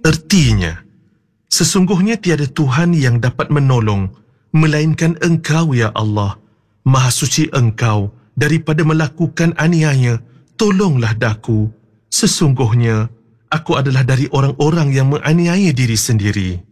Ertinya, sesungguhnya tiada Tuhan yang dapat menolong melainkan Engkau, ya Allah. Maha suci Engkau daripada melakukan aniaya. Tolonglah daku. Sesungguhnya, aku adalah dari orang-orang yang menganiaya diri sendiri.